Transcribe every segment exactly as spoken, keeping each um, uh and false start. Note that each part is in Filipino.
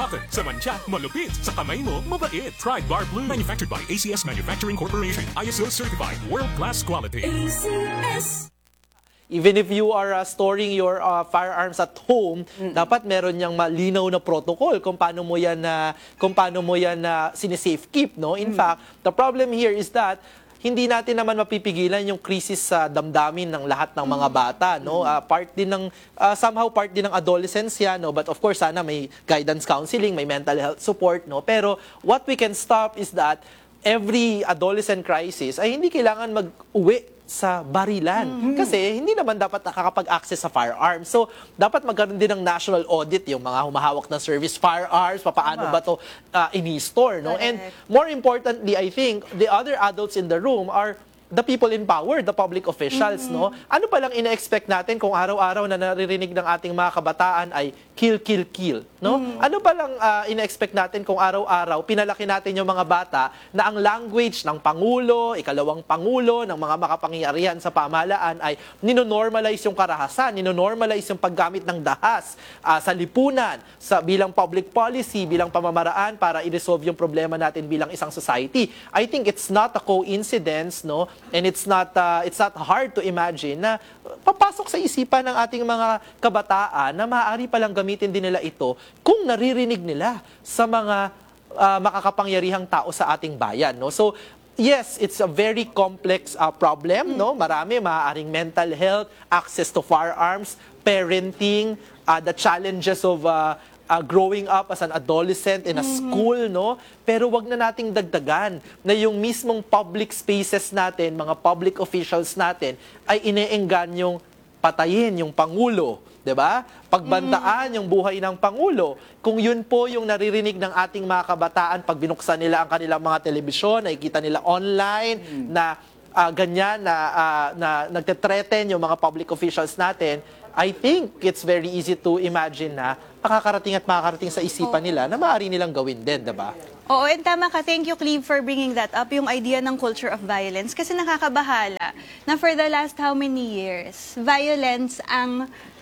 Bakit? Sa mantsa, malupit. Sa kamay mo, mabait. Try Bar Blue. Manufactured by A C S Manufacturing Corporation. I S O certified. World-class quality. A C S. Even if you are uh, storing your uh, firearms at home, mm. dapat meron niyang malinaw na protocol kung paano mo yan na uh, kung paano mo yan na uh, sine-safe keep, no? In mm. fact, the problem here is that hindi natin naman mapipigilan yung krisis sa damdamin ng lahat ng mga bata, no? Uh, part din ng uh, somehow part din ng adolescence yan, no? But of course, sana may guidance counseling, may mental health support, no? Pero what we can stop is that every adolescent crisis ay hindi kailangan mag-uwi sa barilan. Mm-hmm. Kasi hindi naman dapat nakakapag-access sa firearms. So, dapat magkaroon din ng national audit yung mga humahawak ng service firearms, paano ba to uh, ini-store, no? And more importantly, I think, the other adults in the room are the people in power, the public officials, mm-hmm. no? Ano pa lang ina-expect natin kung araw-araw na naririnig ng ating mga kabataan ay kill, kill, kill, no? Mm-hmm. Ano pa lang uh, ina-expect natin kung araw-araw pinalaki natin yung mga bata na ang language ng Pangulo, ikalawang Pangulo, ng mga makapangyarihan sa pamahalaan ay ninonormalize yung karahasan, ninonormalize yung paggamit ng dahas uh, sa lipunan, sa bilang public policy, bilang pamamaraan para i-resolve yung problema natin bilang isang society. I think it's not a coincidence, no? And it's not uh, it's not hard to imagine na papasok sa isipan ng ating mga kabataan na maaari palang gamitin din nila ito kung naririnig nila sa mga uh, makakapangyarihang tao sa ating bayan, no? So yes, it's a very complex uh, problem, no? Marami, maaaring mental health, access to firearms, parenting, uh, the challenges of uh, Uh, growing up as an adolescent in a mm-hmm. school, no? Pero wag na nating dagdagan na yung mismong public spaces natin, mga public officials natin, ay ineenggan yung patayin yung Pangulo, di ba? Pagbantaan mm-hmm. yung buhay ng Pangulo. Kung yun po yung naririnig ng ating mga kabataan, pag binuksan nila ang kanilang mga telebisyon, nakikita nila online mm-hmm. na uh, ganyan, na, uh, na nagtetreten yung mga public officials natin, I think it's very easy to imagine na makakarating at makakarating sa isipan nila na maaari nilang gawin din, diba? Oo, and tama ka. Thank you, Cleve, for bringing that up, yung idea ng culture of violence. Kasi nakakabahala na for the last how many years, violence ang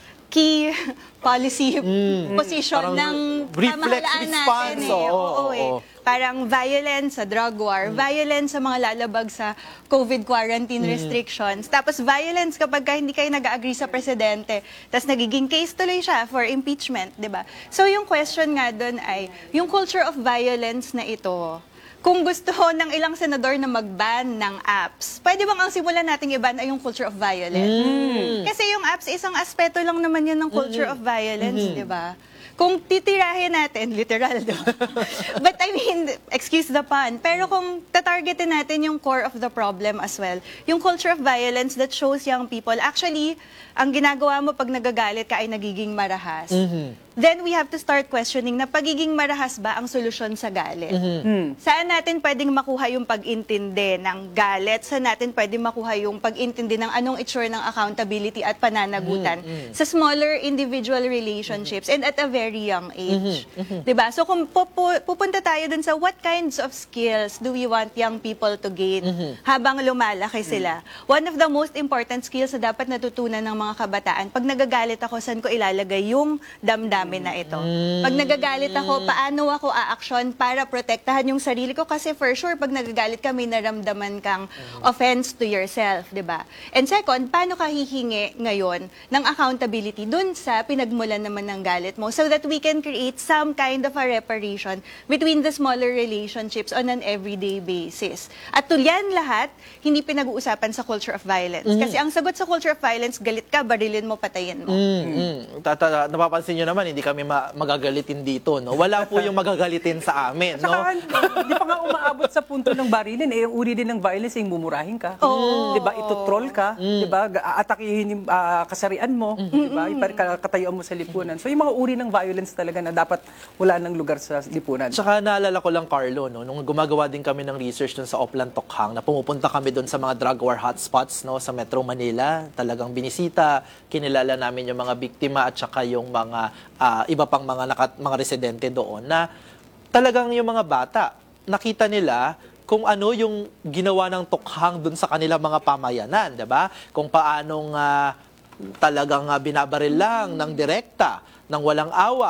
key policy mm, position ng pamahalaan natin. Eh. Oo, oo, oo, eh. Parang violence sa drug war, mm. violence sa mga lalabag sa COVID quarantine mm. restrictions, tapos violence kapag ka hindi kayo nag-agree sa presidente, tapos nagiging case tuloy siya for impeachment, di ba? So yung question nga doon ay, yung culture of violence na ito, kung gusto ng ilang senador na mag-ban ng apps, pwede bang ang simulan nating i-ban ay yung culture of violence? Mm. Kasi yung apps, isang aspeto lang naman yun ng culture mm-hmm. of violence, mm-hmm. di ba? Kung titirahin natin, literal, do. But I mean, excuse the pun, pero kung tatargetin natin yung core of the problem as well, yung culture of violence that shows young people, actually, ang ginagawa mo pag nagagalit ka ay nagiging marahas. Mm-hmm. Then we have to start questioning na pagiging marahas ba ang solusyon sa galit? Mm-hmm. Saan natin pwedeng makuha yung pag-intindi ng galit? Saan natin pwedeng makuha yung pag-intindi ng anong itsure ng accountability at pananagutan mm-hmm. sa smaller individual relationships mm-hmm. and at a very young age? Mm-hmm. Diba? So kung pupu pupunta tayo dun sa what kinds of skills do we want young people to gain mm-hmm. habang lumalaki sila? Mm-hmm. One of the most important skills na dapat natutunan ng mga kabataan, pag nagagalit ako, saan ko ilalagay yung damdamin na ito. Pag nagagalit ako, paano ako a-action para protektahan yung sarili ko? Kasi for sure, pag nagagalit ka, may naramdaman kang offense to yourself, di ba? And second, paano ka hihingi ngayon ng accountability dun sa pinagmulan naman ng galit mo so that we can create some kind of a reparation between the smaller relationships on an everyday basis. At tulyan lahat, hindi pinag-uusapan sa culture of violence. Mm-hmm. Kasi ang sagot sa culture of violence, galit ka, barilin mo, patayin mo. Mm-hmm. Tata, napapansin nyo naman, hindi kami ma magagalitin dito, no? Wala po yung magagalitin sa amin, no? Saka, di pa nga umaabot sa punto ng barilin, eh, yung uri din ng violence, yung mumurahin ka. Oh. Di ba? Ito-troll ka, mm. di ba? Atakihin yung uh, kasarian mo, mm. di ba? Katayuan mo sa lipunan. So, yung mga uri ng violence talaga na dapat wala ng lugar sa lipunan. Tsaka naalala ko lang, Carlo, no? Nung gumagawa din kami ng research dun sa Oplan Tokhang, na pumupunta kami dun sa mga drug war hotspots, no? Sa Metro Manila, talagang binisita, kinilala namin yung mga biktima at saka yung mga Uh, iba pang mga, nakat, mga residente doon na talagang yung mga bata, nakita nila kung ano yung ginawa ng Tokhang doon sa kanilang mga pamayanan, diba? Kung paanong uh, talagang uh, binabaril lang ng direkta, ng walang awa,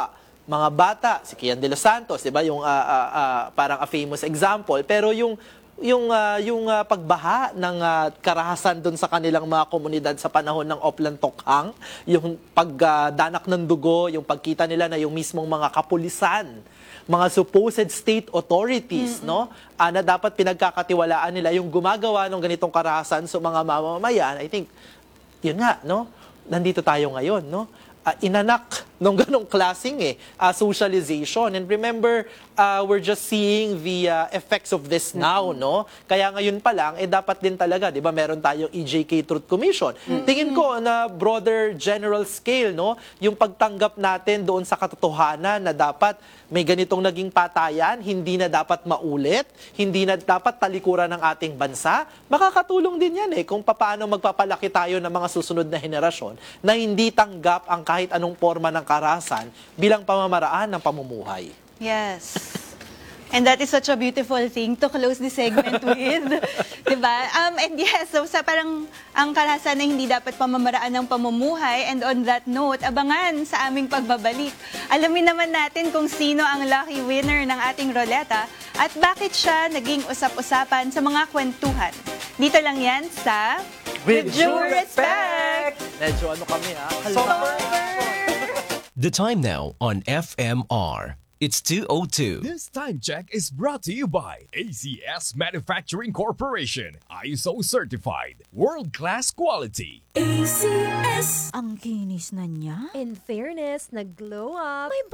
mga bata, si Kian de los Santos, 'di ba, yung ah, ah, ah, parang a famous example, pero yung yung ah, yung ah, pagbaha ng ah, karahasan doon sa kanilang mga komunidad sa panahon ng Oplan Tokhang, yung pagdanak ng dugo, yung pagkita nila na yung mismong mga kapulisan, mga supposed state authorities, no, ah, na dapat pinagkakatiwalaan nila yung gumagawa ng ganitong karahasan sa mga mamamayan. I think yun nga, no, nandito tayo ngayon, no, ah, inanak nung ganong klaseng eh, ah, socialization. And remember, ah, we're just seeing the ah, effects of this now, no? Kaya ngayon pa lang, eh dapat din talaga, di ba, meron tayong E J K Truth Commission. Tingin ko na broader general scale, no, yung pagtanggap natin doon sa katotohanan na dapat may ganitong naging patayan, hindi na dapat maulit, hindi na dapat talikuran ng ating bansa, makakatulong din yan eh kung paano magpapalaki tayo ng mga susunod na henerasyon na hindi tanggap ang kahit anong forma ng karahasan bilang pamamaraan ng pamumuhay. Yes. And that is such a beautiful thing to close the segment with. Diba? Um, and yes, so sa parang ang karahasan na hindi dapat pamamaraan ng pamumuhay. And on that note, abangan sa aming pagbabalik. Alamin naman natin kung sino ang lucky winner ng ating roleta at bakit siya naging usap-usapan sa mga kwentuhan. Dito lang yan sa With Due Due Respect! Medyo ano kami ha? The time now on F M R. It's two oh two. This time check is brought to you by A C S Manufacturing Corporation. I S O certified. World-class quality. A C S. Ang kinis na niya. In fairness, nag-glow up. May